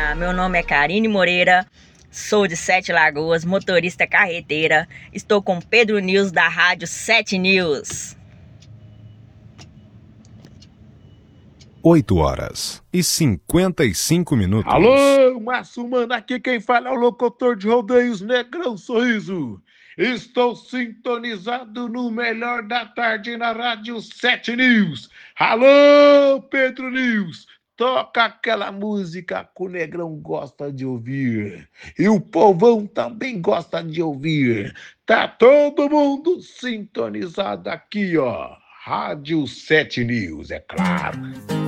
Meu nome é Karine Moreira, sou de Sete Lagoas, motorista carreteira. Estou com Pedro News da Rádio 7 News. 8h55. Alô, Márcio Mano, aqui quem fala é o locutor de rodeios Negrão Sorriso. Estou sintonizado no melhor da tarde na Rádio 7 News. Alô, Pedro News, toca aquela música que o Negrão gosta de ouvir. E o povão também gosta de ouvir. Tá todo mundo sintonizado aqui, ó. Rádio 7 News, é claro.